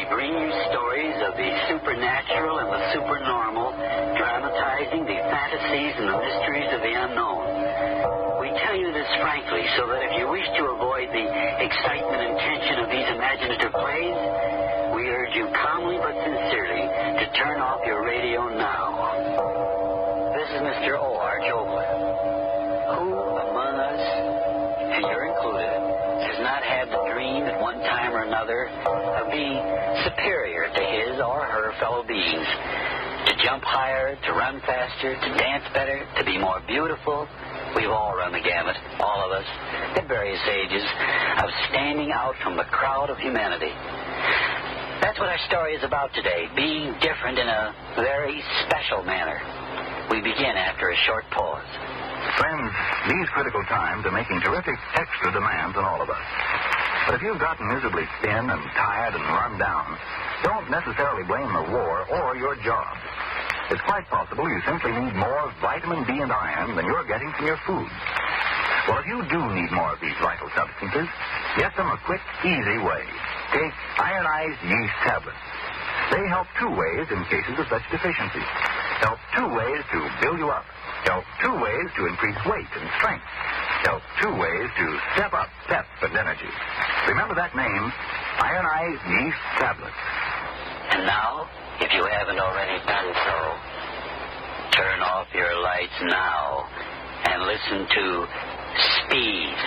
bring you stories of the supernatural and the supernormal, dramatizing the fantasies and the mysteries of the unknown. We tell you this frankly so that if you wish to avoid the excitement and tension of these imaginative plays, we urge you calmly but sincerely to turn off your radio now. This is Mr. O.R. Jobler. Who among us, and you're included, has not had the dream at one time or another of being superior to his or her fellow beings, to jump higher, to run faster, to dance better, to be more beautiful? We've all run the gamut, all of us, at various ages, of standing out from the crowd of humanity. That's what our story is about today, being different in a very special manner. We begin after a short pause. Friends, these critical times are making terrific extra demands on all of us. But if you've gotten miserably thin and tired and run down, don't necessarily blame the war or your job. It's quite possible you simply need more vitamin D and iron than you're getting from your food. Well, if you do need more of these vital substances, get them a quick, easy way. Take ironized yeast tablets. They help two ways in cases of such deficiency. Help two ways to build you up. Help two ways to increase weight and strength. Help two ways to step up pep and energy. Remember that name, ironized yeast tablets. And now, if you haven't already done so, turn off your lights now and listen to Speed.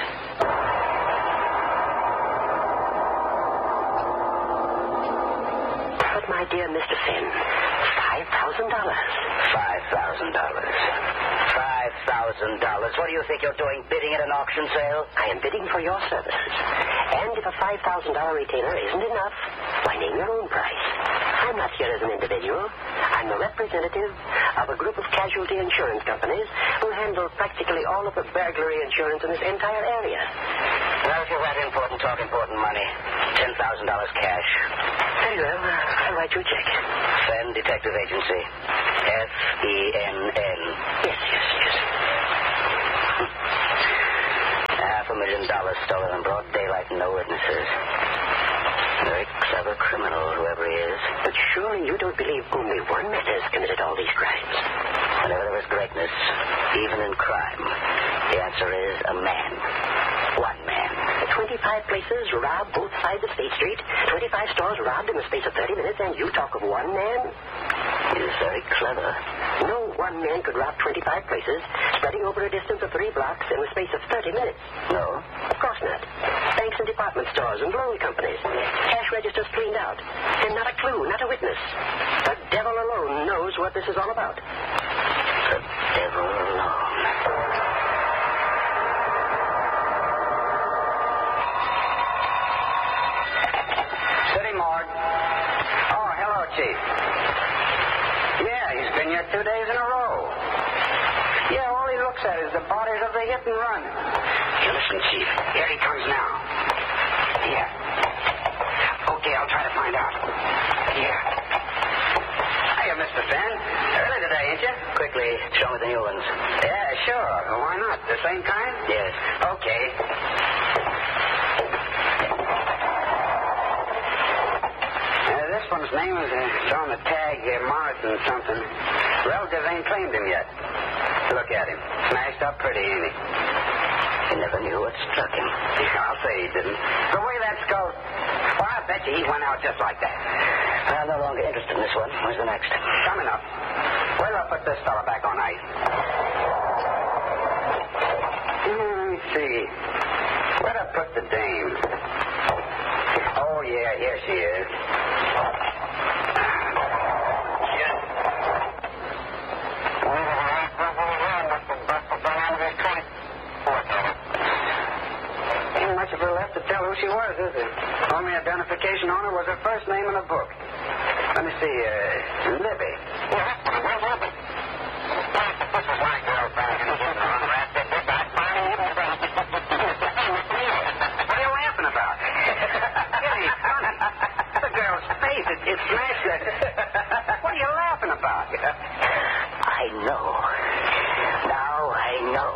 But, my dear Mr. Finn, $5,000. $5,000. $5,000. What do you think you're doing, bidding at an auction sale? I am bidding for your services. And if a $5,000 retainer isn't enough, why, name your own price. I'm not here as an individual. I'm the representative of a group of casualty insurance companies who handle practically all of the burglary insurance in this entire area. Well, if you're that important, talk important money. $10,000 cash. Very well. I'll write you a check. Fenn Detective Agency. F-E-N-N. Yes. $500,000 stolen in broad daylight and no witnesses. Very clever criminal, whoever he is. But surely you don't believe only one man has committed all these crimes. Whenever there is greatness, even in crime, the answer is a man. One man. 25 places robbed both sides of State Street, 25 stores robbed in the space of 30 minutes, and you talk of one man? He is very clever. No one man could rob 25 places, spreading over a distance of 3 blocks in the space of 30 minutes. No? Of course not. Banks and department stores and loan companies. Cash registers cleaned out. And not a clue, not a witness. The devil alone knows what this is all about. The devil alone. City morgue. Oh, hello, Chief. Yeah, he's been here 2 days in a row. Yeah, all he looks at is the bodies of the hit and run. Hey, listen, Chief. Here he comes now. Here. Okay, I'll try to find out. Here. Hiya, Mr. Fenn. Early today, ain't you? Quickly, show me the new ones. Yeah, sure. Well, why not? The same kind? Yes. Okay. This one's name is on the tag here, Morrison something. Relatives ain't claimed him yet. Look at him. Smashed up pretty, ain't he? He never knew what struck him. I'll say he didn't. The way that skull... Well, I bet you he went out just like that. I'm no longer interested in this one. Where's the next? Coming up. Where'll I put this fella back on ice? Let me see. Where'd I put the dame? Oh, yeah, here she is. Ain't much of her left to tell who she was, is there? Only identification on her was her first name in the book. Let me see, Libby. This was my girlfriend. What are you laughing about? It ain't funny. The girl's face, it smashed it. What are you laughing about? I know. Now I know.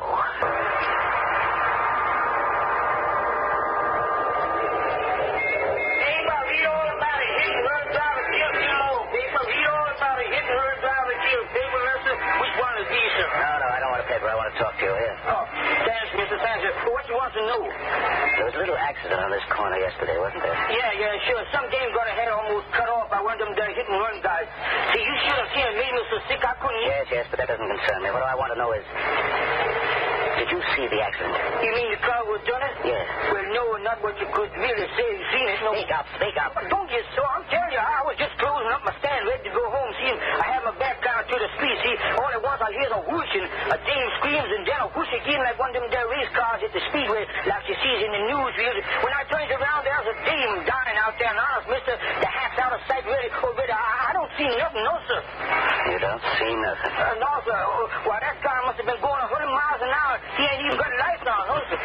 Hey, Bob, read all about it. Hit and run where I want to talk to you here. Oh, thanks, Mr. Sanchez. What you want to know? There was a little accident on this corner yesterday, wasn't there? Yeah, sure. Some dame got her head almost cut off by one of them there hit-and-run guys. See, you should have seen it made me so sick I couldn't... Yes, but that doesn't concern me. What I want to know is... Did you see the accident? You mean the car was done it? Yes. Well, no, not what you could really say. You seen it, no. Speak up. But don't get so. I'm telling you, I was just closing up my stand, ready to go home. See, I had my back down to the street. See, all at once I hear the whooshing. A dame screams and then a whoosh again like one of them there race cars at the speedway, like she sees in the newsreel. When I turns around, there's a dame dying out there. And honest, mister, the hat's out of sight, really. Oh, but I don't see nothing, no, sir. You don't see nothing? No, sir. Well, that car must have been going 100 miles an hour. He ain't even got lights on, no, sir.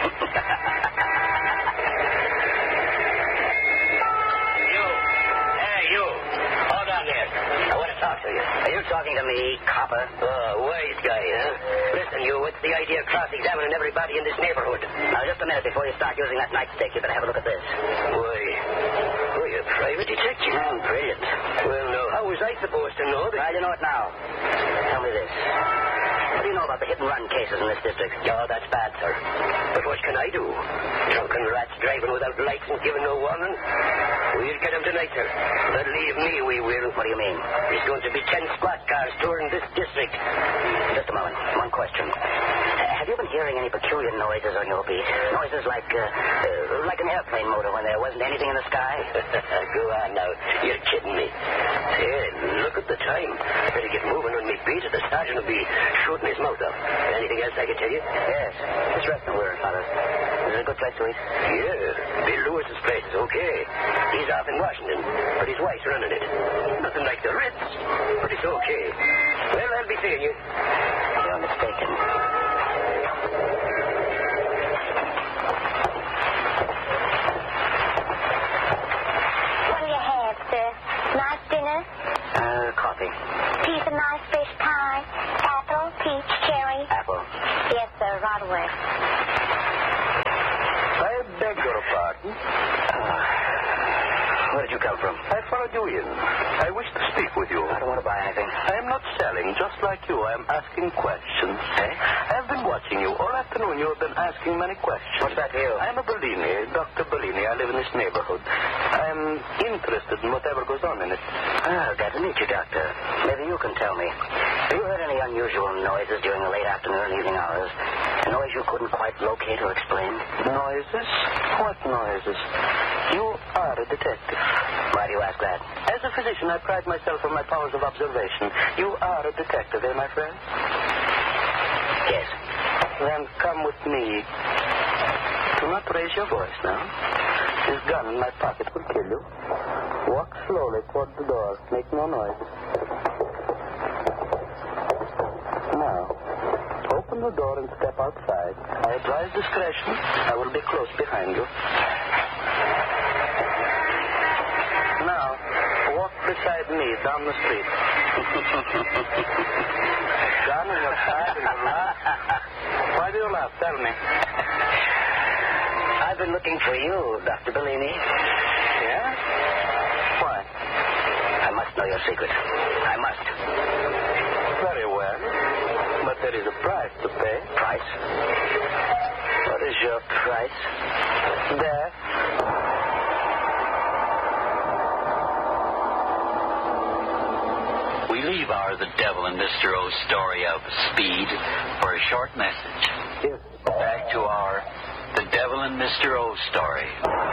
You. Hold on there. I want to talk to you. Are you talking to me, copper? Oh, wise guy, huh? Listen, you, what's the idea of cross-examining everybody in this neighborhood? Now, just a minute before you start using that nightstick, you better have a look at this. Why, you're a private detective. Brilliant. Well, no, how was I supposed to know that? Well, you know it now. Tell me this. What do you know about the hit-and-run cases in this district? Oh, that's bad, sir. But what can I do? Drunken rats driving without lights and giving no warning? We'll get them tonight, sir. Believe me, we will. What do you mean? There's going to be 10 squad cars touring this district. Just a moment. One question. Have you been hearing any peculiar noises on your beat? Noises like an airplane motor when there wasn't anything in the sky? Go on now. You're kidding me. Hey, look at the time. I better get moving on me beat or the sergeant will be shooting his mouth off. Anything else I can tell you? Yes. This restaurant we're in, fellas. Is it a good place to eat? Yeah. Bill Lewis's place is okay. He's off in Washington, but his wife's running it. Nothing like the Ritz, but it's okay. Well, I'll be seeing you. You're mistaken. What do you have, sir? Nice dinner? Coffee. Piece of nice fish pie? Apple, peach, cherry? Apple. Yes, sir, right away. I beg your pardon. Where did you come from? I followed you in. I wish to speak with you. I don't want to buy anything. I am not selling, just like you. I am asking questions. Eh? I have been watching you. All afternoon you have been asking many questions. What's that to you? I am a Bellini, Dr. Bellini. I live in this neighborhood. I am interested in whatever goes on in it. Glad to meet you, Doctor. Maybe you can tell me. Have you heard any unusual noises during the late afternoon and evening hours? A noise you couldn't quite locate or explain? Noises? What noises? You are a detective. Why do you ask that? As a physician, I pride myself on my powers of observation. You are a detective, eh, my friend? Yes. Then come with me. Do not raise your voice now. This gun in my pocket will kill you. Walk slowly toward the door. Make no noise. Now, open the door and step outside. I advise discretion. I will be close behind you. Now, walk beside me down the street. Gun in your side and you laugh. Why do you laugh? Tell me. I've been looking for you, Dr. Bellini. Yeah? Why? I must know your secret. I must. Very well. But there is a price to pay. Price? What is your price? Death. We leave our The Devil and Mr. O's story of speed for a short message. Yes. Back to our The Devil and Mr. O story.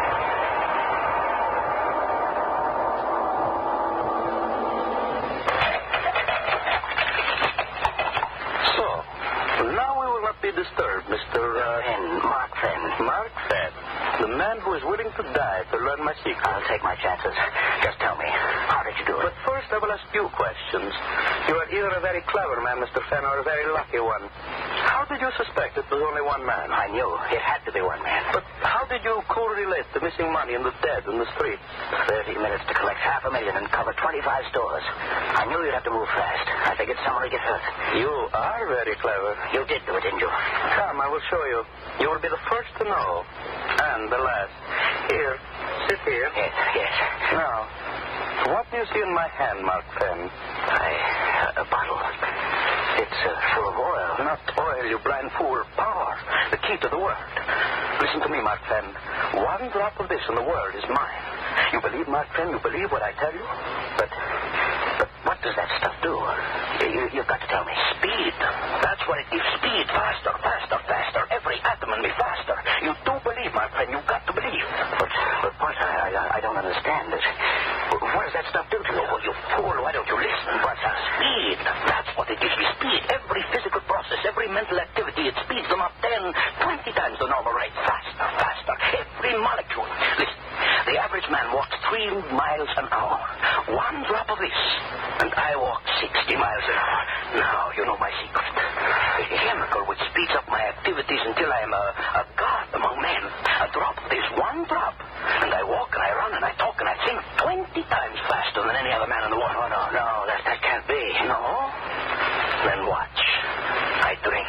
So, now we will not be disturbed, Mr. Mark Fenn. Mark Fenn, the man who is willing to die to learn my secret. I'll take my chances. Just tell me, how did you do it? But first, I will ask you questions. You are either a very clever man, Mr. Fenn, or a very lucky one. How did you suspect it was only one man? I knew it had to be one man. But how did you correlate the missing money and the dead in the street? 30 minutes to collect $500,000 and cover 25 stores. I knew you'd have to move fast. I figured someone would get hurt. You are very clever. You did do it, didn't you? Come, I will show you. You will be the first to know. And the last. Here. Sit here. Yes. Now, what do you see in my hand, Mark Fenn? A bottle. It's full of oil. Not oil, you blind fool. Power. The key to the world. Listen to me, my friend. One drop of this and the world is mine. You believe, my friend? You believe what I tell you? But what does that stuff do? You've got to tell me. Speed. That's what it gives. Speed. Faster, faster, faster. Every atom in me faster. You do believe, my friend. You've got to believe. But what? I don't understand it. What does that stuff do to you? Oh, you fool. Why don't you listen? What's that? Speed. That's what it gives me. Speed. Every physical process, every mental activity, it speeds them up 10, 20 times the normal rate. Faster, faster. Every molecule. Listen. The average man walks 3 miles an hour. One drop of this, and I walk 60 miles an hour. Now, you know my secret. A chemical which speeds up my activities until I am a god among men. A drop of this, one drop. And I walk and I run and I talk and I think 20 times faster than any other man in the world. Oh, no, that can't be. No? Then watch. I drink.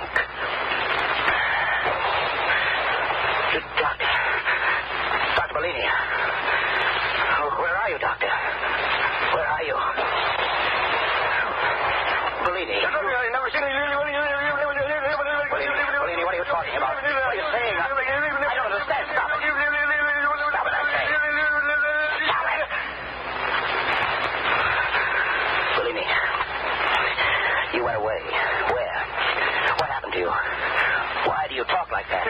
Dr. Bellini. Where are you, Doctor? Where are you? Bellini. I've never seen Bellini, what are you talking about? What are you saying? I don't understand. Stop it. Stop it, I say. Stop it. Bellini, you went away. Where? What happened to you? Why do you talk like that?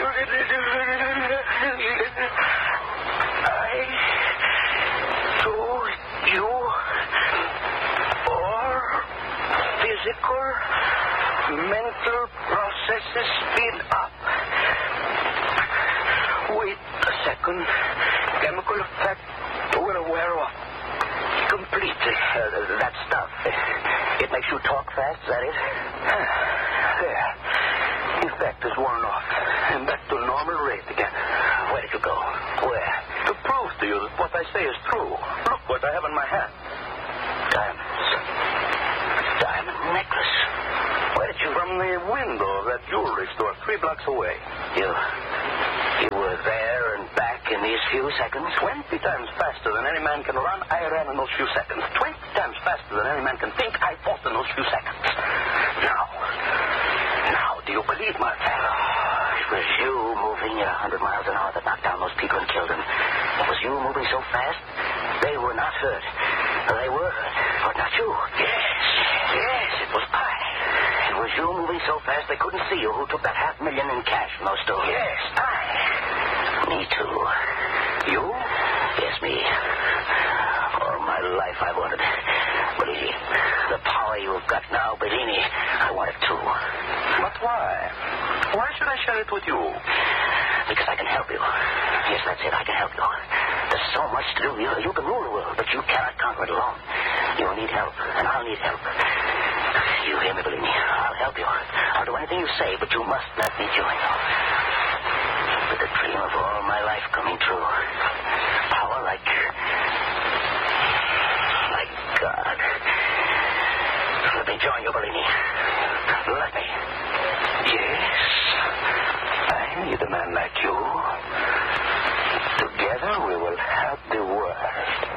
Physical, mental processes speed up. Wait a second. Chemical effect will wear off completely. That stuff, it makes you talk fast, is that it? There. Effect is worn off. And back to normal rate again. Where did you go? Where? To prove to you that what I say is true. Look what I have in my hand. Diamonds. Diamond necklace. Where did you... From the window of that jewelry store 3 blocks away. You were there and back in these few seconds? 20 times faster than any man can run, I ran in those few seconds. 20 times faster than any man can think, I thought in those few seconds. Now, do you believe my friend? It was you moving at 100 miles an hour that knocked down those people and killed them. It was you moving so fast, they were not hurt. They were hurt, but not you. Yes, it was I. It was you moving so fast they couldn't see you who took that $500,000 in cash from those stores. Yes, I. Me too. You? Yes, me. All my life I wanted. Bellini, the power you've got now, Bellini, I want it too. But why? Why should I share it with you? Because I can help you. Yes, that's it. I can help you. There's so much to do. You can rule the world, but you cannot conquer it alone. You'll need help, and I'll need help. You hear me, Bellini? I'll help you. I'll do anything you say, but you must let me join you. With the dream of all my life coming true. Power like God. Let me join you, Bellini. Let me. Yes. I need a man like you. Together we will help the world.